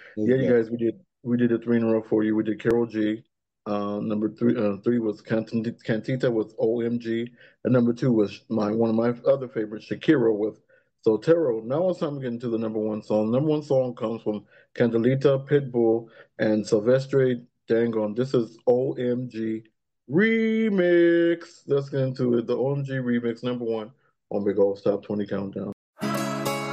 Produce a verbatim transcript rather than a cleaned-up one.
Yeah, Most you definitely. guys, we did we did a three in a row for you. We did Carol G. Uh, number three, uh, three was Cantin- Cantita with O M G, and number two was my one of my other favorites, Shakira with Sotero. Now it's time to get into the number one song. Number one song comes from Candelita, Pitbull, and Silvestre Dangon. This is O M G Remix. Let's get into it. The O M G Remix, number one on Big Old Top twenty Countdown.